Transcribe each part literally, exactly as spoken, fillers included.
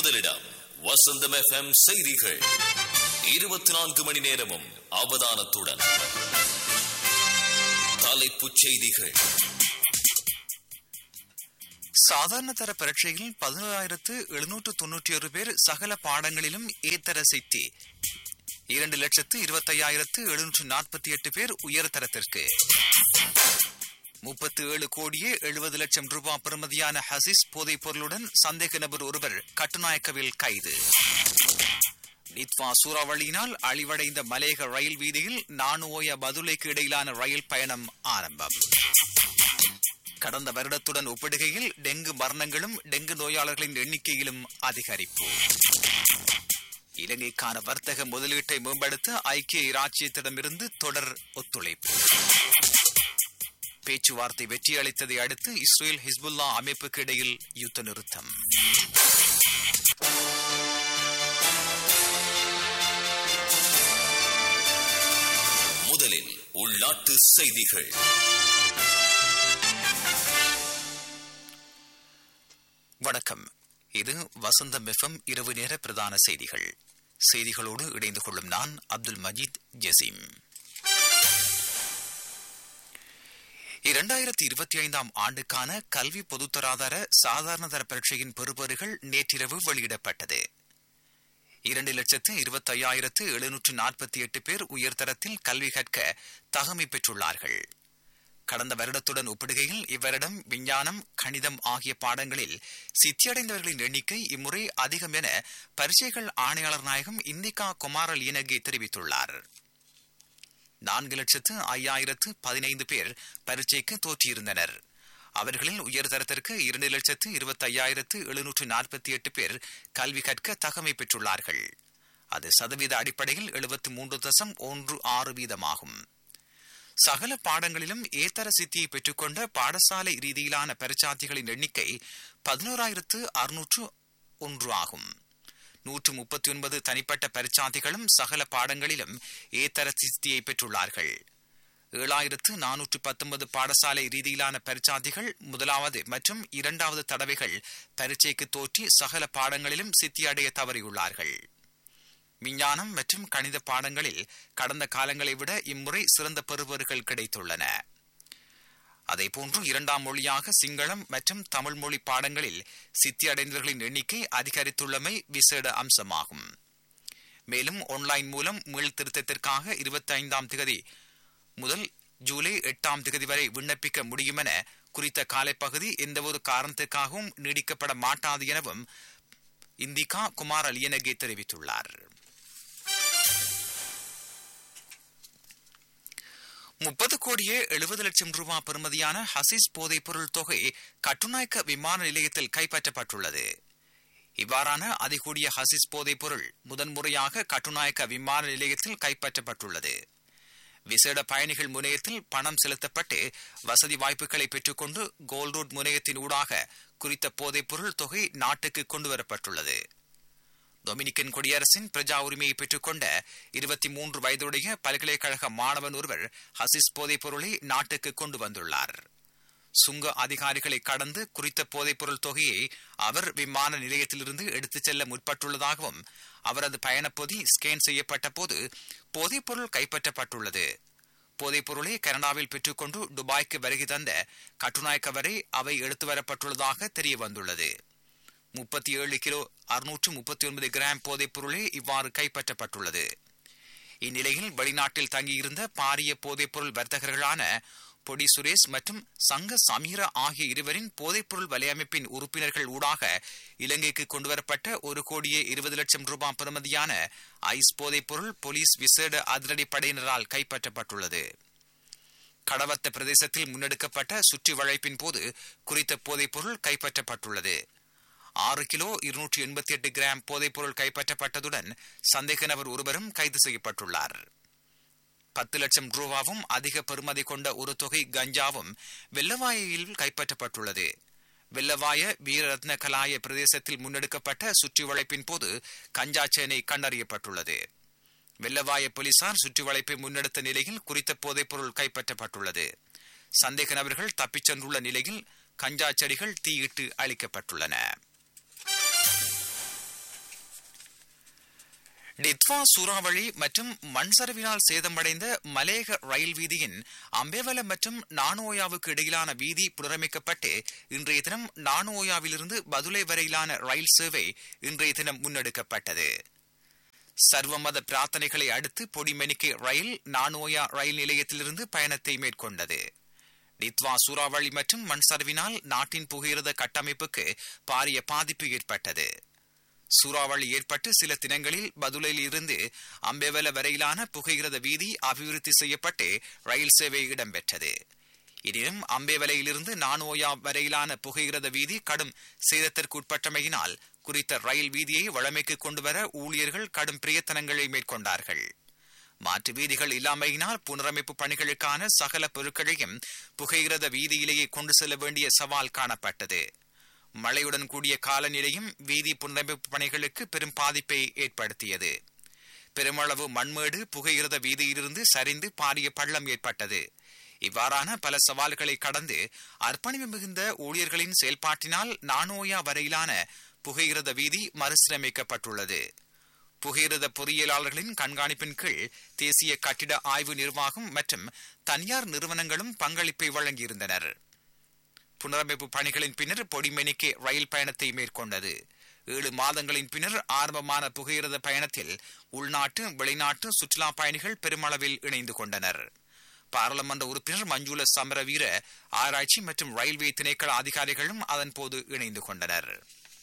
முதலிடம் வசந்தம் எஃப்எம் செய்திகள். இருபத்தி நான்கு மணி நேரமும் அவதானத்துடன். தலைப்புச் செய்திகள். சாதாரண தர பரீட்சையில் பதினோராயிரத்து எழுநூற்று தொன்னூற்றி ஒரு பேர் சகல பாடங்களிலும் ஏத்தர சித்தி. இரண்டு லட்சத்து இருபத்தி ஐயாயிரத்து எழுநூற்று நாற்பத்தி எட்டு பேர் உயர்தரத்திற்கு. முப்பத்தி ஏழு கோடியே எழுபது லட்சம் ரூபாய் பெறுமதியான ஹசிஸ் போதைப் பொருளுடன் சந்தேக நபர் ஒருவர் கட்டுநாயக்கவில் கைது. நித்வா சூறாவளியினால் அழிவடைந்த மலேக ரயில் வீதியில் நானுஓய பதுளைக்கு இடையிலான ரயில் பயணம் ஆரம்பம். கடந்த வருடத்துடன் ஒப்பிடுகையில் டெங்கு மரணங்களும் டெங்கு நோயாளர்களின் எண்ணிக்கையிலும் அதிகரிப்பு. இலங்கைக்கான வர்த்தக முதலீட்டை மேம்படுத்த ஐக்கிய இராச்சியத்திடமிருந்து தொடர் ஒத்துழைப்பு. பேச்சுவார்த்தை வெற்றியளித்ததை அடுத்து இஸ்ரேல் ஹிஸ்புல்லா அமைப்புக்கு இடையில் யுத்த நிறுத்தம். முதலில் உள்நாட்டு செய்திகள். வணக்கம். இது வசந்தம் எஃப்எம் இரவு நேர பிரதான செய்திகள். செய்திகளோடு இணைந்து கொள்ளும் நான் அப்துல் மஜீத் ஜசீம். இரண்டாயிரத்தி இருபத்தி ஐந்தாம் ஆண்டுக்கான கல்வி பொதுத்தராதர சாதாரண தர பரீட்சையின் பெறுபேறுகள் நேற்றிரவு வெளியிடப்பட்டது. இரண்டு லட்சத்து இருபத்தி ஐயாயிரத்து எழுநூற்று நாற்பத்தி எட்டு பேர் உயர்தரத்தில் கல்வி கற்க தகமை பெற்றுள்ளார்கள். கடந்த வருடத்துடன் ஒப்பிடுகையில் இவ்வருடம் விஞ்ஞானம், கணிதம் ஆகிய பாடங்களில் சித்தியடைந்தவர்களின் எண்ணிக்கை இம்முறை அதிகம் என பரீட்சைகள் ஆணையாளர் நாயகம் இந்திகா குமாரல் இனகே தெரிவித்துள்ளார். நான்கு லட்சத்து ஐயாயிரத்து பதினைந்து பேர் பரீட்சைக்கு தோற்றியிருந்தனர். அவர்களில் உயர்தரத்திற்கு இரண்டு லட்சத்து இருபத்தி ஐயாயிரத்து எழுநூற்று நாற்பத்தி எட்டு பேர் கல்வி கற்க தகமை பெற்றுள்ளார்கள். அது சதவீத அடிப்படையில் எழுபத்தி மூன்று தசம் ஒன்று ஆறு வீதமாகும். சகல பாடங்களிலும் ஏத்தர சித்தியை பெற்றுக்கொண்ட பாடசாலை ரீதியிலான பரீட்சார்த்திகளின் எண்ணிக்கை பதினோராயிரத்து அறுநூற்று ஒன்று ஆகும். நூற்று முப்பத்தி ஒன்பது தனிப்பட்ட பரீட்சார்த்திகளும் சகல பாடங்களிலும் ஏத்தர சித்தியை பெற்றுள்ளார்கள். ஏழாயிரத்து நானூற்று பத்தொன்பது பாடசாலை ரீதியிலான பரீட்சார்த்திகள் முதலாவது மற்றும் இரண்டாவது தடவைகள் பரீட்சைக்கு தோற்றி சகல பாடங்களிலும் சித்தியடைய தவறியுள்ளார்கள். விஞ்ஞானம் மற்றும் கணித பாடங்களில் கடந்த காலங்களை விட இம்முறை சிறந்த பெறுபேறுகள் கிடைத்துள்ளன. அதேபோன்று இரண்டாம் மொழியாக சிங்களம் மற்றும் தமிழ் மொழி பாடங்களில் சித்தியடைந்தவர்களின் எண்ணிக்கை அதிகரித்துள்ளமை விசேட அம்சமாகும். மேலும் ஆன்லைன் மூலம் மீள் திருத்தத்திற்காக இருபத்தி ஐந்தாம் திகதி முதல் ஜூலை எட்டாம் திகதி வரை விண்ணப்பிக்க முடியும் என குறித்த காலப்பகுதி எந்தவொரு காரணத்திற்காகவும் நீடிக்கப்பட மாட்டாது எனவும் இந்திகா குமார் அலியனகே தெரிவித்துள்ளார். முப்பது கோடியே எழுபது லட்சம் ரூபாய் பெறுமதியான ஹசிஸ் போதைப் பொருள் தொகை கட்டுநாயக்க விமான நிலையத்தில் கைப்பற்றப்பட்டுள்ளது. இவ்வாறான அதிகூடிய ஹசிஸ் போதைப் பொருள் முதன்முறையாக கட்டுநாயக்க விமான நிலையத்தில் கைப்பற்றப்பட்டுள்ளது. விசேட பயணிகள் முனையத்தில் பணம் செலுத்தப்பட்டு வசதி வாய்ப்புகளை பெற்றுக்கொண்டு கோல்ரோட் முனையத்தின் ஊடாக குறித்த போதைப் பொருள் தொகை நாட்டுக்கு கொண்டுவரப்பட்டுள்ளது. டொமினிக்கன் குடியரசின் பிரஜா உரிமையை பெற்றுக்கொண்ட இருபத்தி மூன்று வயதுடைய பல்கலைக்கழக மாணவன் ஒருவர் ஹசிஸ் போதைப் பொருளை நாட்டுக்கு கொண்டு வந்துள்ளார். சுங்க அதிகாரிகளை கடந்து குறித்த போதைப் பொருள் தொகையை அவர் விமான நிலையத்திலிருந்து எடுத்துச் செல்ல முற்பட்டுள்ளதாகவும் அவரது பயணப்பொதி ஸ்கேன் செய்யப்பட்ட போது போதைப் பொருள் கைப்பற்றப்பட்டுள்ளது. போதைப் பொருளை கனடாவில் பெற்றுக்கொண்டு துபாய்க்கு வருகை தந்த கட்டுநாயக்க வரை அவை எடுத்து வரப்பட்டுள்ளதாக தெரிய வந்துள்ளது. முப்பத்தி ஏழு கிலோ அறுநூற்று முப்பத்தி ஒன்பது கிராம் போதைப் பொருளே இவ்வாறு கைப்பற்றப்பட்டுள்ளது. இந்நிலையில் வெளிநாட்டில் தங்கியிருந்த பாரிய போதைப் பொருள் வர்த்தகர்களான பொடி சுரேஷ் மற்றும் சங்க சமீரா ஆகிய இருவரின் போதைப் பொருள் வலையமைப்பின் உறுப்பினர்கள் ஊடாக இலங்கைக்கு கொண்டுவரப்பட்ட ஒரு கோடியே இருபது லட்சம் ரூபாய் பெறுமதியான ஐஸ் போதைப் பொருள் போலீஸ் விசேட அதிரடி படையினரால் கைப்பற்றப்பட்டுள்ளது. கடவத்த பிரதேசத்தில் முன்னெடுக்கப்பட்ட சுற்றி வளைப்பின் போது குறித்த போதைப் பொருள் கைப்பற்றப்பட்டுள்ளது. ஆறு கிலோ இருநூற்றி எண்பத்தி எட்டு கிராம் போதைப் பொருள் கைப்பற்றப்பட்டதுடன் சந்தேக நபர் ஒருவரும் கைது செய்யப்பட்டுள்ளார். பத்து லட்சம் ரூபாவும் அதிக பெறுமதி கொண்ட ஒரு தொகை கஞ்சாவும் வெள்ளவாயில் கைப்பற்றப்பட்டுள்ளது. வெள்ளவாய வீரரத்ன கலாய பிரதேசத்தில் முன்னெடுக்கப்பட்ட சுற்றி வளைப்பின் போது கஞ்சா சேனை கண்டறியப்பட்டுள்ளது. வெள்ளவாய போலீசார் சுற்றி வளைப்பை முன்னெடுத்த நிலையில் குறித்த போதைப் பொருள் கைப்பற்றப்பட்டுள்ளது. சந்தேக நபர்கள் தப்பிச் சென்றுள்ள நிலையில் கஞ்சா செடிகள் தீயிட்டு அழிக்கப்பட்டுள்ளன. டித்வா சூறாவளி மற்றும் மண் சரிவினால் சேதமடைந்த மலேக ரயில் வீதியின் அம்பேவல மற்றும் நானோயாவுக்கு இடையிலான வீதி புனரமைக்கப்பட்டு இன்றைய தினம் நானோயாவிலிருந்து பதுளை வரையிலான ரயில் சேவை இன்றைய தினம் முன்னெடுக்கப்பட்டது. சர்வமத பிரார்த்தனைகளை அடுத்து பொடிமெனிக்கே ரயில் நானோயா ரயில் நிலையத்திலிருந்து பயணத்தை மேற்கொண்டது. டித்வா சூறாவளி மற்றும் மண் சரிவினால் நாட்டின் புகையிரத கட்டமைப்புக்கு பாரிய பாதிப்பு ஏற்பட்டது. சூறாவளி ஏற்பட்டு சில தினங்களில் பதுளையில் இருந்து அம்பேவல வரையிலான புகையிரத வீதி அபிவிருத்தி செய்யப்பட்டு ரயில் சேவை இடம்பெற்றது. எனினும் அம்பேவலையிலிருந்து நானோயா வரையிலான புகையிரத வீதி கடும் சேதத்திற்குட்பட்டமையினால் குறித்த ரயில் வீதியை வழமைக்கு கொண்டுவர ஊழியர்கள் கடும் பிரயத்தனங்களை மேற்கொண்டார்கள். மாற்று வீதிகள் இல்லாமையினால் புனரமைப்பு பணிகளுக்கான சகல பொருட்களையும் புகையிரத வீதியிலேயே கொண்டு செல்ல வேண்டிய சவால் காணப்பட்டது. மழையுடன் கூடிய காலநிலையும் வீதி புனரமைப்பு பணிகளுக்கு பெரும் பாதிப்பை ஏற்படுத்தியது. பெருமளவு மண்மேடு புகையிரத வீதியிலிருந்து சரிந்து பாரிய பள்ளம் ஏற்பட்டது. இவ்வாறான பல சவால்களை கடந்து அர்ப்பணிப்பு மிகுந்த ஊழியர்களின் செயல்பாட்டினால் நானோயா வரையிலான புகையிரத வீதி மறுசீரமைக்கப்பட்டுள்ளது. புகையிரத பொறியியலாளர்களின் கண்காணிப்பின் கீழ் தேசிய கட்டிட ஆய்வு நிர்வாகம் மற்றும் தனியார் நிறுவனங்களும் பங்களிப்பை வழங்கியிருந்தனர். புனரமைப்பு பணிகளின் பின்னர் பொடிமெனிக்கே ரயில் பயணத்தை மேற்கொண்டது. ஏழு மாதங்களின் பின்னர் ஆரம்பமான புகையிரத பயணத்தில் உள்நாட்டு வெளிநாட்டு சுற்றுலா பயணிகள் பெருமளவில் இணைந்து கொண்டனர். பாராளுமன்ற உறுப்பினர் மஞ்சுள சமரவீர ஆராய்ச்சி மற்றும் ரயில்வே திணைக்கள அதிகாரிகளும் அதன் போது இணைந்து கொண்டனர்.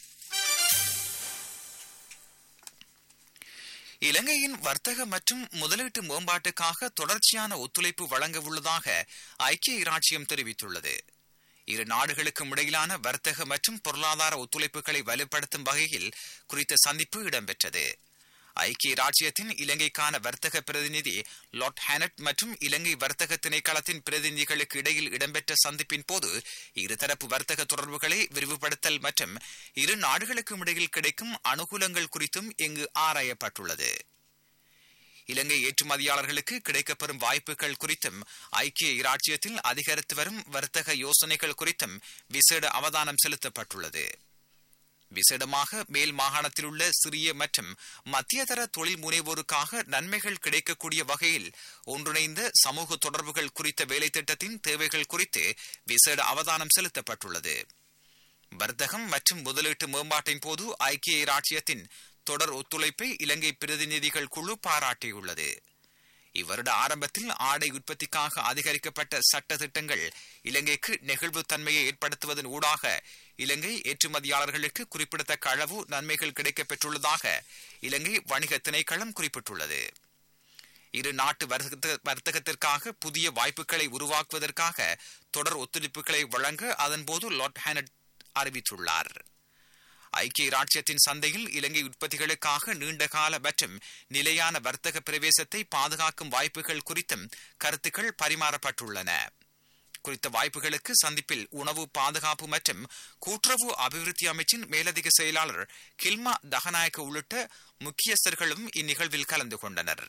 இலங்கையின் வர்த்தக மற்றும் முதலீட்டு மேம்பாட்டுக்காக தொடர்ச்சியான ஒத்துழைப்பு வழங்க உள்ளதாக ஐக்கிய இராச்சியம் தெரிவித்துள்ளது. இரு நாடுகளுக்கும் இடையிலான வர்த்தக மற்றும் பொருளாதார ஒத்துழைப்புகளை வலுப்படுத்தும் வகையில் குறித்த சந்திப்பு இடம்பெற்றது. ஐக்கிய இராச்சியத்தின் இலங்கைக்கான வர்த்தக பிரதிநிதி லார்ட் ஹேனட் மற்றும் இலங்கை வர்த்தக திணைக்களத்தின் பிரதிநிதிகளுக்கு இடையில் இடம்பெற்ற சந்திப்பின் போது இருதரப்பு வர்த்தக தொடர்புகளை விரிவுபடுத்தல் மற்றும் இரு நாடுகளுக்கும் இடையில் கிடைக்கும் அனுகூலங்கள் குறித்தும் இங்கு ஆராயப்பட்டுள்ளது. இலங்கை ஏற்றுமதியாளர்களுக்கு கிடைக்கப்பெறும் வாய்ப்புகள் குறித்தும் ஐக்கிய இராச்சியத்தில் அதிகரித்து வரும் வர்த்தக யோசனைகள் குறித்தும் விசேட அவதானம் செலுத்தப்பட்டுள்ளது. விசேடமாக மேல் மாகாணத்தில் உள்ள சிறிய மற்றும் மத்தியதர தொழில் முனைவோருக்காக நன்மைகள் கிடைக்கக்கூடிய வகையில் ஒன்றிணைந்த சமூக தொடர்புகள் குறித்த வேலை திட்டத்தின் தேவைகள் குறித்து விசேட அவதானம் செலுத்தப்பட்டுள்ளது. வர்த்தகம் மற்றும் முதலீட்டு மேம்பாட்டின் போது ஐக்கிய இராச்சியத்தின் தொடர் ஒத்துழைப்பை இலங்கை பிரதிநிதிகள் குழு பாராட்டியுள்ளது. இவ்வருட ஆரம்பத்தில் ஆடை உற்பத்திக்காக அதிகரிக்கப்பட்ட சட்ட திட்டங்கள் இலங்கைக்கு நெகிழ்வு தன்மையை ஏற்படுத்துவதன் ஊடாக இலங்கை ஏற்றுமதியாளர்களுக்கு குறிப்பிடத்தக்க அளவு நன்மைகள் கிடைக்கப் பெற்றுள்ளதாக இலங்கை வணிக திணைக்களம் குறிப்பிட்டுள்ளது. இரு நாட்டு வர்த்தகத்திற்காக புதிய வாய்ப்புகளை உருவாக்குவதற்காக தொடர் ஒத்துழைப்புகளை வழங்க அதன்போது லார்ட் ஹேனட் அறிவித்துள்ளார். ஐக்கிய இராச்சியத்தின் சந்தையில் இலங்கை உற்பத்திகளுக்காக நீண்டகால மற்றும் நிலையான வர்த்தக பிரவேசத்தை பாதுகாக்கும் வாய்ப்புகள் குறித்தும் கருத்துக்கள் பரிமாறப்பட்டுள்ளன. குறித்த வாய்ப்புகளுக்கு சந்திப்பில் உணவு பாதுகாப்பு மற்றும் கூட்டுறவு அபிவிருத்தி அமைச்சின் மேலதிக செயலாளர் கில்மா தகநாயக்க உள்ளிட்ட முக்கியஸ்தர்களும் இந்நிகழ்வில் கலந்து கொண்டனர்.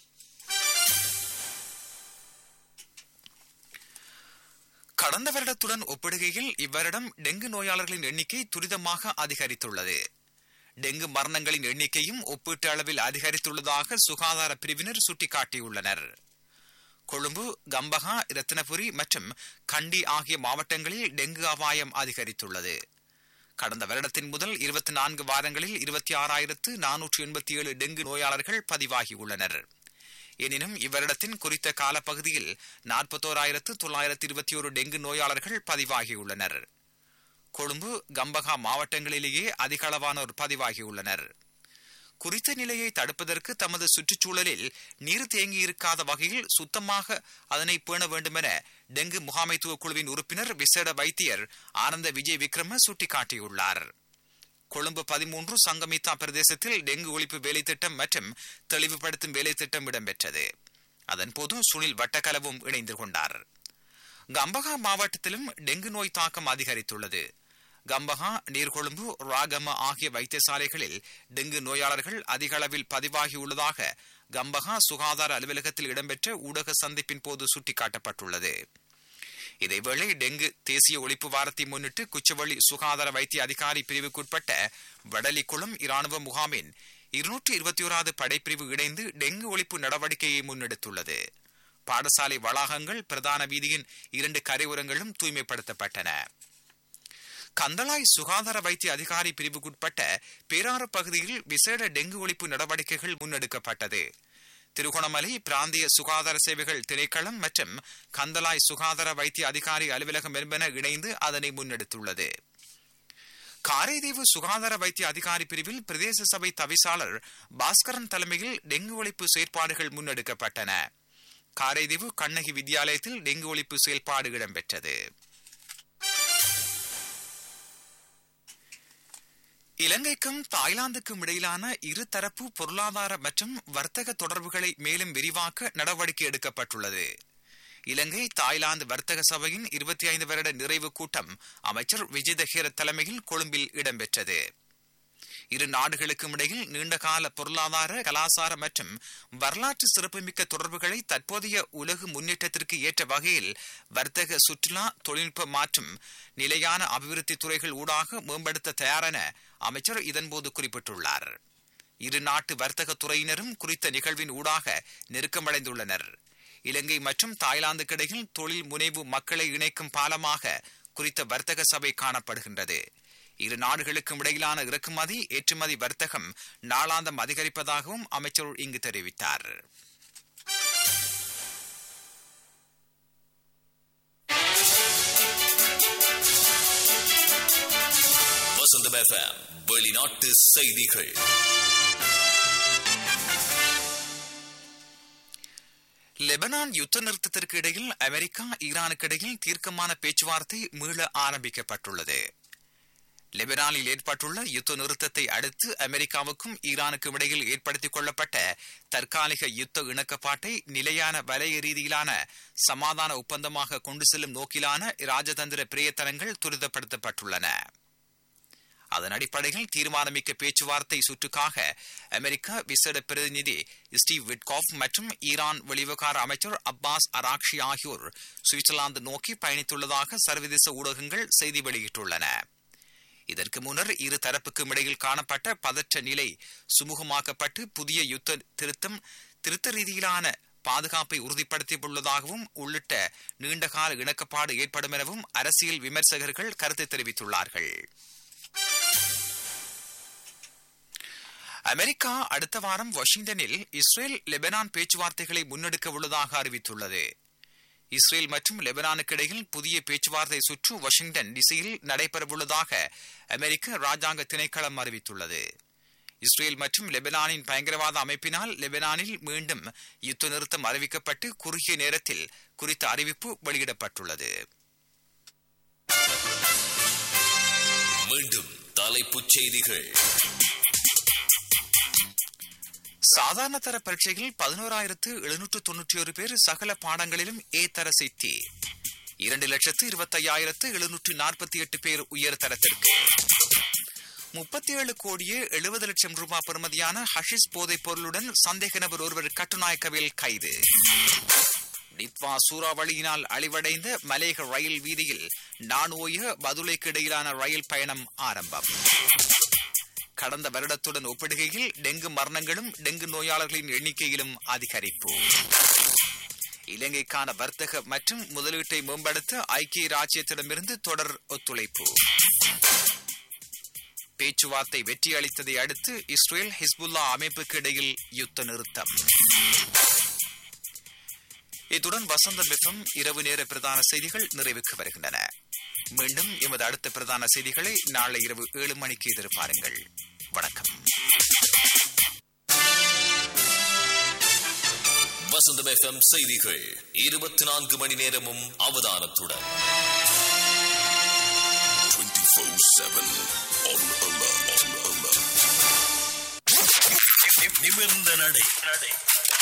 கடந்த வருடத்துடன் ஒப்பிடுகையில் இவ்வருடம் டெங்கு நோயாளர்களின் எண்ணிக்கை துரிதமாக அதிகரித்துள்ளது. டெங்கு மரணங்களின் எண்ணிக்கையும் ஒப்பீட்டு அளவில் அதிகரித்துள்ளதாக சுகாதார பிரிவினர் சுட்டிக்காட்டியுள்ளனர். கொழும்பு, கம்பஹா, இரத்தினபுரி மற்றும் கண்டி ஆகிய மாவட்டங்களில் டெங்கு அபாயம் அதிகரித்துள்ளது. கடந்த வருடத்தின் முதல் இருபத்தி நான்கு வாரங்களில் இருபத்தி ஆறாயிரத்து நானூற்று எண்பத்தி ஏழு டெங்கு நோயாளர்கள் பதிவாகியுள்ளனர். எனினும் இவ்வருடத்தின் குறித்த காலப்பகுதியில் நாற்பத்தோராயிரத்து தொள்ளாயிரத்து இருபத்தி ஒரு டெங்கு நோயாளர்கள் பதிவாகியுள்ளனர். கொழும்பு, கம்பஹா மாவட்டங்களிலேயே அதிக அளவானோர் பதிவாகியுள்ளனர். குறித்த நிலையை தடுப்பதற்கு தமது சுற்றுச்சூழலில் நீர் தேங்கியிருக்காத வகையில் சுத்தமாக அதனை பேண வேண்டும் என டெங்கு முகாமைத்துவ குழுவின் உறுப்பினர் விசேட வைத்தியர் ஆனந்த விஜய் விக்ரம சுட்டிக்காட்டியுள்ளார். கொழும்பு பதிமூன்று சங்கமித்தா பிரதேசத்தில் டெங்கு ஒழிப்பு வேலை திட்டம் மற்றும் தெளிவுபடுத்தும் வேலை திட்டம் இடம்பெற்றது. அதன்போது சுனில் வட்டக்கலவும் இணைந்து கொண்டார். கம்பஹா மாவட்டத்திலும் டெங்கு நோய் தாக்கம் அதிகரித்துள்ளது. கம்பஹா, நீர்கொழும்பு, ராகம ஆகிய வைத்தியசாலைகளில் டெங்கு நோயாளர்கள் அதிக அளவில் பதிவாகியுள்ளதாக கம்பஹா சுகாதார அலுவலகத்தில் இடம்பெற்ற ஊடக சந்திப்பின் போது சுட்டிக்காட்டப்பட்டுள்ளது. இதேவேளை டெங்கு தேசிய ஒழிப்பு வாரத்தை முன்னிட்டு குச்சவெளி சுகாதார வைத்திய அதிகாரி பிரிவுக்குட்பட்ட வடலிக்குளம் இராணுவ முகாமின் இருநூற்றி இருபத்தி ஓராவது படைப்பிரிவு இணைந்து டெங்கு ஒழிப்பு நடவடிக்கையை முன்னெடுத்துள்ளது. பாடசாலை வளாகங்கள், பிரதான வீதியின் இரண்டு கரையோரங்களும் தூய்மைப்படுத்தப்பட்டன. கந்தளாய் சுகாதார வைத்திய அதிகாரி பிரிவுக்குட்பட்ட பேராறு பகுதியில் விசேட டெங்கு ஒழிப்பு நடவடிக்கைகள் முன்னெடுக்கப்பட்டது. திருகோணமலை பிராந்திய சுகாதார சேவைகள் திணைக்களம் மற்றும் கந்தளாய் சுகாதார வைத்திய அதிகாரி அலுவலகம் என்பன இணைந்து அதனை முன்னெடுத்துள்ளது. காரைதீவு சுகாதார வைத்திய அதிகாரி பிரிவில் பிரதேச சபை தவிசாளர் பாஸ்கரன் தலைமையில் டெங்கு ஒழிப்பு செயற்பாடுகள் முன்னெடுக்கப்பட்டன. காரைதீவு கண்ணகி வித்தியாலயத்தில் டெங்கு ஒழிப்பு செயல்பாடு இடம்பெற்றது. இலங்கைக்கும் தாய்லாந்துக்கும் இடையிலான இருதரப்பு பொருளாதார மற்றும் வர்த்தக தொடர்புகளை மேலும் விரிவாக்க நடவடிக்கை எடுக்கப்பட்டுள்ளது. இலங்கை தாய்லாந்து வர்த்தக சபையின் இருபத்தி ஐந்து வருட நிறைவு கூட்டம் அமைச்சர் விஜித ஹேர தலைமையில் கொழும்பில் இடம்பெற்றது. இரு நாடுகளுக்கும் இடையில் நீண்டகால பொருளாதார, கலாசார மற்றும் வரலாற்று சிறப்புமிக்க தொடர்புகளை தற்போதைய உலக முன்னேற்றத்திற்கு ஏற்ற வகையில் வர்த்தக, சுற்றுலா, தொழில்நுட்ப மற்றும் நிலையான அபிவிருத்தி துறைகள் ஊடாக மேம்படுத்த தயாரென அமைச்சர் இதன்போது குறிப்பிட்டுள்ளார். இரு நாட்டு வர்த்தக துறையினரும் குறித்த நிகழ்வின் ஊடாக நெருக்கமடைந்துள்ளனர். இலங்கை மற்றும் தாய்லாந்துக்கிடையில் தொழில் முனைவு மக்களை இணைக்கும் பாலமாக குறித்த வர்த்தக சபை காணப்படுகின்றது. இரு நாடுகளுக்கும் இடையிலான இறக்குமதி, ஏற்றுமதி வர்த்தகம் நாளாந்தம் அதிகரிப்பதாகவும் அமைச்சர் இங்கு தெரிவித்தார். வசந்தம் எஃப்எம் வெளிநாட்டு செய்திகள். லெபனான் யுத்த நிறுத்தத்திற்கு இடையில் அமெரிக்கா, ஈரானுக்கு இடையில் தீர்க்கமான பேச்சுவார்த்தை மீள ஆரம்பிக்கப்பட்டுள்ளது. லெபனானில் ஏற்பட்டுள்ள யுத்த நிறுத்தத்தை அடுத்து அமெரிக்காவுக்கும் ஈரானுக்கும் இடையில் ஏற்படுத்திக் கொள்ளப்பட்ட தற்காலிக யுத்த இணக்கப்பாட்டை நிலையான வலய ரீதியிலான சமாதான ஒப்பந்தமாக கொண்டு செல்லும் நோக்கிலான ராஜதந்திர பிரயத்தனங்கள் துரிதப்படுத்தப்பட்டுள்ளன. அதன் அடிப்படையில் தீர்மானமிக்க பேச்சுவார்த்தை சுற்றுக்காக அமெரிக்கா விசேட பிரதிநிதி ஸ்டீவ் விட்காஃப் மற்றும் ஈரான் வெளிவிவகார அமைச்சர் அப்பாஸ் அராக்ஷி ஆகியோர் சுவிட்சர்லாந்து நோக்கி பயணித்துள்ளதாக சர்வதேச ஊடகங்கள் செய்தி வெளியிட்டுள்ளன. இதற்கு முன்னர் இரு தரப்புக்கும் இடையில் காணப்பட்ட பதற்ற நிலை சுமூகமாக்கப்பட்டு புதிய யுத்த திருத்தம் திருத்த ரீதியிலான பாதுகாப்பை உறுதிப்படுத்தியுள்ளதாகவும் உள்ளிட்ட நீண்டகால இணக்கப்பாடு ஏற்படும் எனவும் அரசியல் விமர்சகர்கள் கருத்து தெரிவித்துள்ளார்கள். அமெரிக்கா அடுத்த வாரம் வாஷிங்டனில் இஸ்ரேல் லெபனான் பேச்சுவார்த்தைகளை முன்னெடுக்க உள்ளதாக அறிவித்துள்ளது. இஸ்ரேல் மற்றும் லெபனானுக்கு இடையில் புதிய பேச்சுவார்த்தை சுற்று வாஷிங்டன் டிசியில் நடைபெறவுள்ளதாக அமெரிக்க ராஜாங்க திணைக்களம் அறிவித்துள்ளது. இஸ்ரேல் மற்றும் லெபனானின் பயங்கரவாத அமைப்பினால் லெபனானில் மீண்டும் யுத்த நிறுத்தம் அறிவிக்கப்பட்டு குறுகிய நேரத்தில் குறித்த அறிவிப்பு வெளியிடப்பட்டுள்ளது. மீண்டும் தலைப்புச் செய்திகள். சாதாரண தர பரீட்சையில் பதினோராயிரத்து எழுநூற்று தொன்னூற்றி ஒரு பேர் சகல பாடங்களிலும் ஏ தர சித்தி, இரண்டு லட்சத்து இருபத்தி ஐயாயிரத்து எழுநூற்று நாற்பத்தி எட்டு பேர் உயர் தரத்திற்கு. முப்பத்தி ஏழு கோடியே எழுபது லட்சம் ரூபாய் பெறுமதியான ஹஷிஸ் போதைப் பொருளுடன் சந்தேக நபர் ஒருவர் கட்டுநாயக்கவில் கைது. டித்வா சூறாவளியினால் அழிவடைந்த மலேக ரயில் வீதியில் நானோய பதுளைக்கு இடையிலான ரயில் பயணம் ஆரம்பம். கடந்த வருடத்துடன் ஒப்பிடுகையில் டெங்கு மரணங்களும் டெங்கு நோயாளர்களின் எண்ணிக்கையிலும் அதிகரிப்பு. இலங்கைக்கான வர்த்தக மற்றும் முதலீட்டை மேம்படுத்த ஐக்கிய ராஜ்யத்திடமிருந்து தொடர் ஒத்துழைப்பு. பேச்சுவார்த்தை வெற்றியளித்ததை அடுத்து இஸ்ரேல் ஹிஸ்புல்லா அமைப்புக்கு இடையில் யுத்த நிறுத்தம். இத்துடன் வசந்தம் எஃப்எம் இரவு நேர பிரதான செய்திகள் நிறைவுக்கு வருகின்றன. மீண்டும் எமது அடுத்த பிரதான செய்திகளை நாளை இரவு ஏழு மணிக்கு எதிர்பாருங்கள். வணக்கம். வசந்தம் எஃப்எம் செய்திகள் இருபத்தி நான்கு மணி நேரமும் அவதானத்துடன். நிமிர்ந்த நடை.